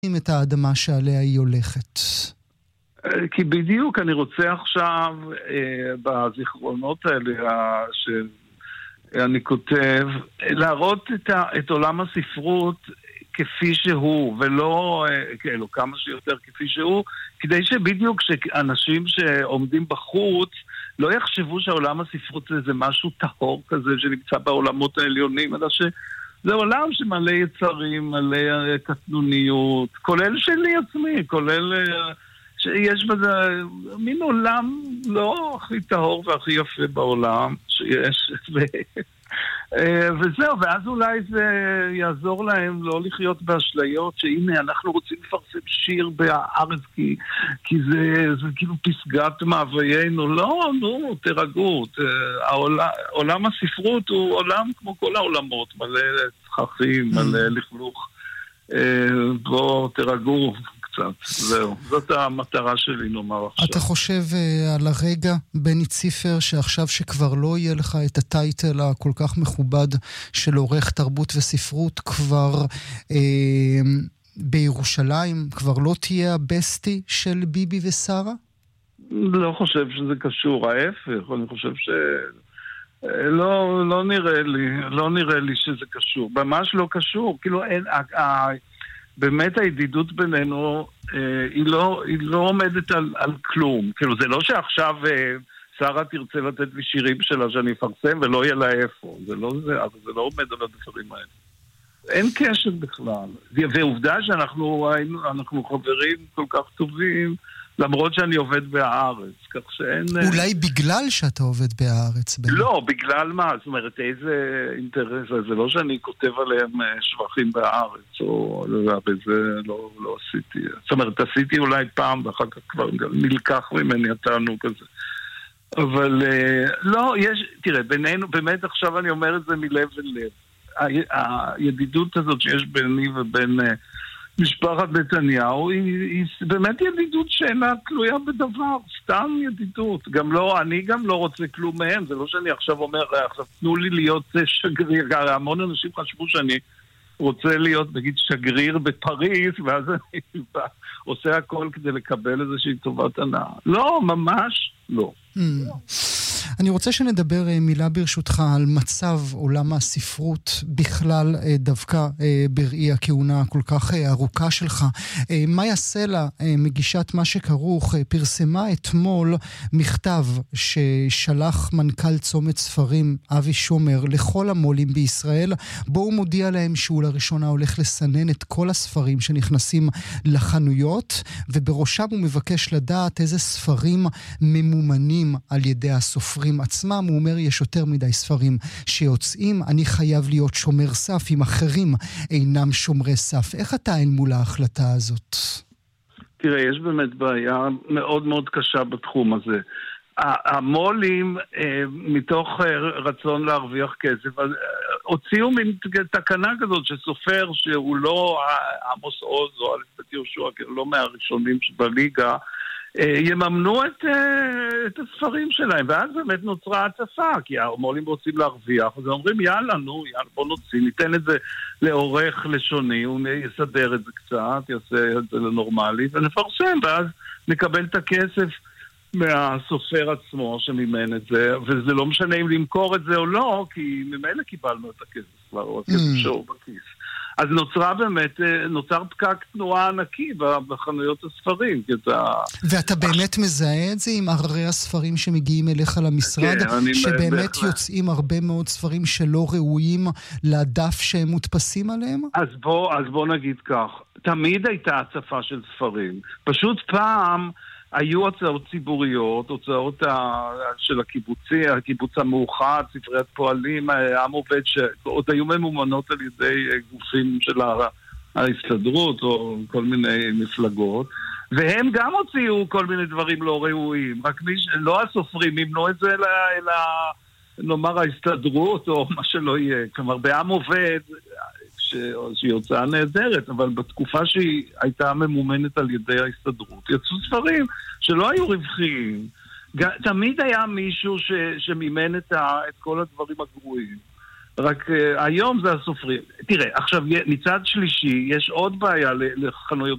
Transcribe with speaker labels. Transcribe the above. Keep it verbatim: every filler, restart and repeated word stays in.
Speaker 1: את האדמה שעליה היא הולכת?
Speaker 2: כי בדיוק אני רוצה עכשיו אה, בזיכרונות האלה שאני כותב להראות את, ה, את עולם הספרות כפי שהוא ולא אה, כאילו כמה שיותר כפי שהוא, כדי שבדיוק שאנשים שעומדים בחוץ לא יחשבו שהעולם הספרות זה משהו טהור כזה שנמצא בעולמות העליונים, אלא ש זה עולם שמלא יצרים, מלא קטנוניות, כולל שלי עצמי, כולל שיש בזה מין עולם לא הכי טהור והכי יפה בעולם שיש. ו... וזהו, ואז אולי זה יעזור להם לא לחיות באשליות, שהנה אנחנו רוצים לפרסם שיר בארץ כי, כי זה, זה כאילו פסגת מאוויינו. לא, נו, תרגעו. העולם, עולם הספרות הוא עולם כמו כל העולמות, מלא צחחים, מלא לכלוך. בואו תרגעו קצת, זהו. זאת המטרה שלי, נאמר עכשיו.
Speaker 1: אתה חושב uh, על הרגע, בני ציפר, שעכשיו שכבר לא יהיה לך את הטייטל הכל כך מכובד של עורך תרבות וספרות, כבר uh, בירושלים, כבר לא תהיה הבסטי של ביבי ושרה?
Speaker 2: לא חושב שזה קשור, ההפך, אני חושב ש... לא, לא נראה לי, לא נראה לי שזה קשור. ממש לא קשור, כאילו אין... באמת הידידות בינינו אה, היא, לא, היא לא עומדת על, על כלום. כאילו זה לא שעכשיו אה, שרה תרצה לתת לי שירים שלה שאני אפרסם ולא יהיה לה איפה. זה לא זה, אבל זה לא עומד על הדברים האלה. אין קשר בכלל. ועובדה שאנחנו אנחנו חברים כל כך טובים, למרות שאני עובד בהארץ, כך שאין...
Speaker 1: אולי בגלל שאתה עובד בהארץ. בין...
Speaker 2: לא, בגלל מה? זאת אומרת, איזה אינטרס? זה לא שאני כותב עליהם שבחים בהארץ, או בזה לא, לא עשיתי. זאת אומרת, עשיתי אולי פעם, ואחר כך כבר נלקח ממני התענוג כזה. אבל לא, יש... תראה, בינינו, באמת עכשיו אני אומר את זה מלב אל לב. הידידות הזאת שיש ביני ובין... משפחת נתניהו היא, היא באמת ידידות שאינה תלויה בדבר, סתם ידידות. גם לא, אני גם לא רוצה כלום מהם, זה לא שאני עכשיו אומר, עכשיו תנו לי להיות שגריר, המון אנשים חשבו שאני רוצה להיות, נגיד, שגריר בפריז, ואז אני עושה הכל כדי לקבל איזושהי טובת הנאה. לא, ממש לא.
Speaker 1: אני רוצה שנדבר מילה ברשותך על מצב עולם הספרות בכלל, דווקא בראי הכהונה כל כך ארוכה שלך. מאיה סלע, מגישת מה שכרוך, פרסמה אתמול מכתב ששלח מנכ"ל צומת ספרים אבי שומר לכל המולים בישראל, בו הוא מודיע להם שהוא לראשונה הולך לסנן את כל הספרים שנכנסים לחנויות, ובראשם הוא מבקש לדעת איזה ספרים ממומנים על ידי הסופרים עצמם. הוא אומר, יש יותר מדי ספרים שיוצאים, אני חייב להיות שומר סף אם אחרים אינם שומרי סף. איך אתה אין מול ההחלטה הזאת?
Speaker 2: תראה, יש באמת בעיה מאוד מאוד קשה בתחום הזה. המולים, מתוך רצון להרוויח כסף, הוציאו מן תקנה כזאת שסופר שהוא לא עמוס עוז או אלף יהושע, לא מהראשונים שבליגה, יממנו את, את הספרים שלהם, ואז באמת נוצרה הצפה, כי המולים רוצים להרוויח, אז הם אומרים, יאללה, נו, יאללה, בוא נוציא, ניתן את זה לעורך לשוני, הוא יסדר את זה קצת, יעשה את זה לנורמלי, ונפרסם, ואז נקבל את הכסף מהסופר עצמו שמימן את זה, וזה לא משנה אם למכור את זה או לא, כי ממילא קיבלנו את הכסף כבר, או הכסף שור בכיס. אז נוצרה באמת, נוצר פקק תנועה ענקי בחנויות הספרים.
Speaker 1: ואתה באמת מזהה את זה עם הררי הספרים שמגיעים אליך למשרד, שבאמת יוצאים הרבה מאוד ספרים שלא ראויים לדף שהם מודפסים עליהם?
Speaker 2: אז בוא, אז בוא נגיד כך, תמיד הייתה הצפה של ספרים. פשוט פעם היו הוצאות ציבוריות, הוצאות של הקיבוצי, הקיבוץ המאוחד, ספריית פועלים, עם עובד שעוד היו ממומנות על ידי גופים של ההסתדרות או כל מיני מפלגות, והם גם הוציאו כל מיני דברים לא ראויים, רק מי, לא הסופרים, ימנו את זה אלא, נאמר ההסתדרות או מה שלא יהיה. כלומר, בעם עובד שהיא הוצאה נהדרת, אבל בתקופה שהיא הייתה ממומנת על ידי ההסתדרות, יצאו ספרים שלא היו רווחיים. תמיד היה מישהו ש, שמימן את, ה, את כל הדברים הגרועים. רק uh, היום זה הסופרים. תראה, עכשיו מצד שלישי, יש עוד בעיה לחנויות